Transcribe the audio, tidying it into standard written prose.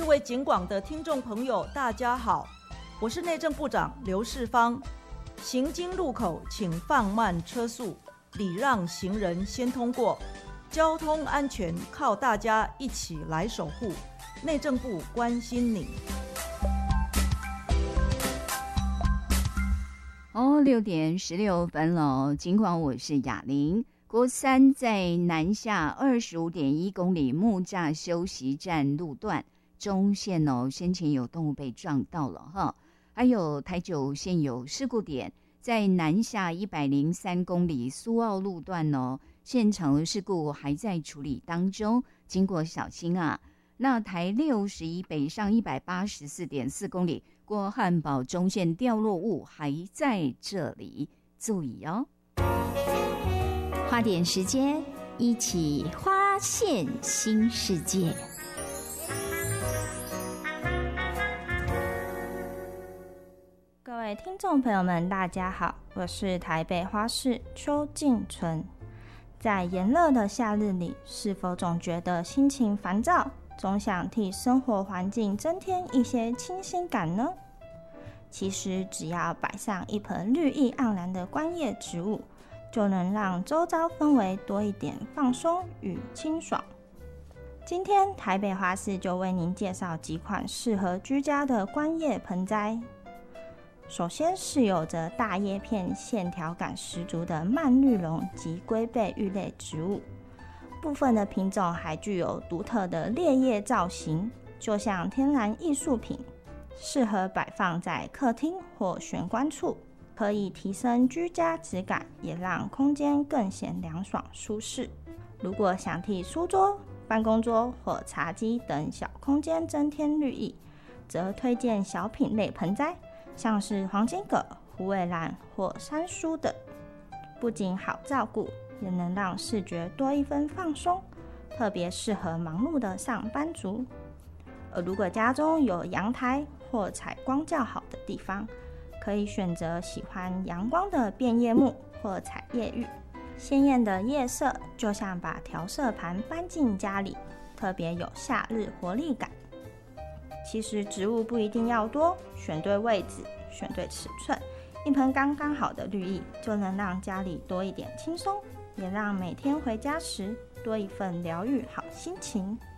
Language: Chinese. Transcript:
位警广的听众朋友，大家好，我是内政部长刘世芳。行经路口请放慢车速，礼让行人先通过。交通安全靠大家一起来守护，内政部关心你。 6:16了，尽管我是雅玲。国三在南下25.1公里木栅休息站路段中线先前有动物被撞到了哈，还有台九线有事故点，在南下103公里苏澳路段现场事故还在处理当中，经过小心啊。那台61北上184.4公里过汉堡中线掉落物还在这里，注意哦。 花点时间，一起发现新世界。 各位听众朋友们，大家好，我是台北花市邱静纯。在炎热的夏日里，是否总觉得心情烦躁，总想替生活环境增添一些清新感呢？其实只要摆上一盆绿意盎然的观叶植物，就能让周遭氛围多一点放松与清爽。今天台北花市就为您介绍几款适合居家的观叶盆栽。首先是有着大叶片线条感十足的蔓绿绒及龟背玉类植物，部分的品种还具有独特的裂叶造型，就像天然艺术品，适合摆放在客厅或玄关处，可以提升居家质感，也让空间更显凉爽舒适。如果想替书桌、办公桌或茶几等小空间增添绿意，则推荐小品类盆栽，像是黄金葛、虎尾兰或山苏等，不仅好照顾，也能让视觉多一分放松，特别适合忙碌的上班族。而如果家中有阳台或采光较好的地方，可以选择喜欢阳光的变叶木或彩叶玉，鲜艳的叶色就像把调色盘搬进家里，特别有夏日活力感。其实植物不一定要多，选对位置，选对尺寸，一盆刚刚好的绿意就能让家里多一点轻松，也让每天回家时多一份疗愈好心情。